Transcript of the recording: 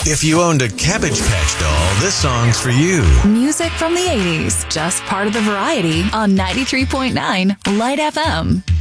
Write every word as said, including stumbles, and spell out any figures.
If you owned a Cabbage Patch doll, this song's for you. Music from the eighties, just part of the variety on ninety-three point nine Light F M.